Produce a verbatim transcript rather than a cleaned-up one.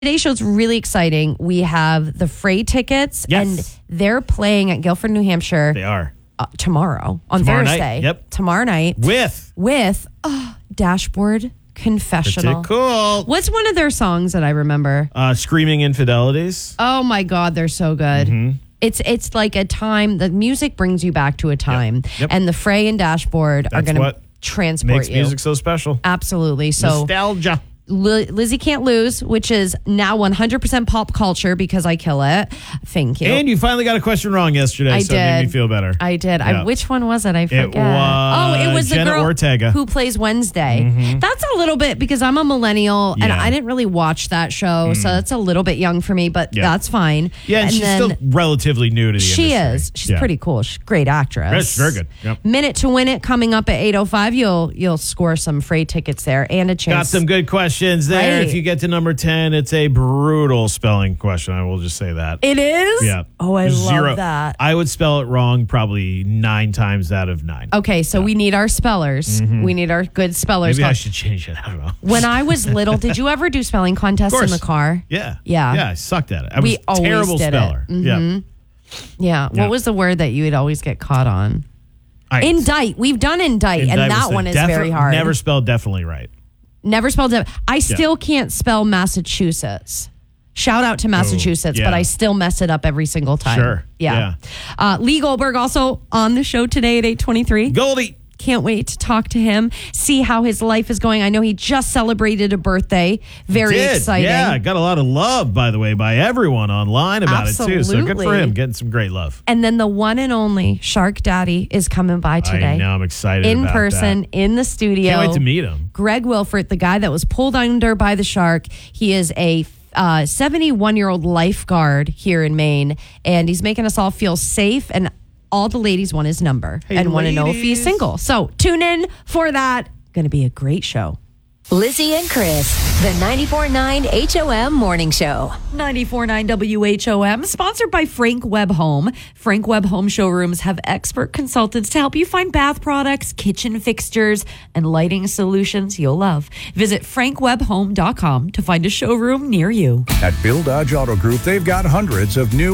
Today's show's really exciting. We have the Fray tickets, Yes. and they're playing at Guilford, New Hampshire They are. uh, tomorrow, on Tomorrow Thursday. night, yep. Tomorrow night. With. With uh, Dashboard Confessional. Pretty cool. What's one of their songs that I remember? Uh, Screaming Infidelities. Oh my God, they're so good. Mm-hmm. It's it's like a time, the music brings you back to a time. Yep. Yep. And the Fray and Dashboard That's are going to what transport Makes you. music so special. Absolutely. So Nostalgia. Li- Lizzie Can't Lose, which is now one hundred percent pop culture because I kill it. Thank you. And you finally got a question wrong yesterday, I so it made did. me feel better. I did. Yeah. I, which one was it? I forget. was oh, it was Jenna the girl Ortega. who plays Wednesday. Mm-hmm. That's a little bit because I'm a millennial and Yeah. I didn't really watch that show, so that's a little bit young for me. But Yeah. that's fine. Yeah, and, she's then still relatively new to the she industry. is. She's Yeah. pretty cool. She's a great actress. Yes, very good. Yep. Minute to Win It coming up at eight oh five. You'll you'll score some Fray tickets there and a Got chance. some good questions there. Right. If you get to number ten, it's a brutal spelling question. I will just say that. It is? Yeah. Oh, I Zero. love that. I would spell it wrong probably nine times out of nine. Okay, so we need our spellers. We need our good spellers. Maybe I called- should change it. I don't know. When I was little, did you ever do spelling contests in course. the car? Yeah. Yeah. Yeah, I sucked at it. I We was a always terrible did it. speller. Yeah. Yeah. Yeah. What was the word that you would always get caught on? I, Indict. We've done indict, Indict and was that the one is defi- very hard. Never spelled definitely right. Never spelled it. I still can't spell Massachusetts. Shout out to Massachusetts, yeah. but I still mess it up every single time. Sure. Yeah. Yeah. Uh, Lee Goldberg also on the show today at eight twenty-three. Goldie. Can't wait to talk to him, see how his life is going. I know he just celebrated a birthday. Very Did. exciting. Yeah, got a lot of love, by the way, by everyone online about it, too. So good for Absolutely. him, getting some great love. And then the one and only Shark Daddy is coming by today. I know, I'm excited In about person, that. in the studio. Can't wait to meet him. Greg Wilford, the guy that was pulled under by the shark. He is a uh, seventy-one-year-old lifeguard here in Maine, and he's making us all feel safe. And all the ladies want his number Hey, and want to know if he's ladies. single. So tune in for that. Going to be a great show. Lizzie and Chris, the ninety-four point nine H O M Morning Show. ninety-four point nine W H O M, sponsored by Frank Webb Home. Frank Webb Home showrooms have expert consultants to help you find bath products, kitchen fixtures, and lighting solutions you'll love. Visit frank webb home dot com to find a showroom near you. At Bill Dodge Auto Group, they've got hundreds of new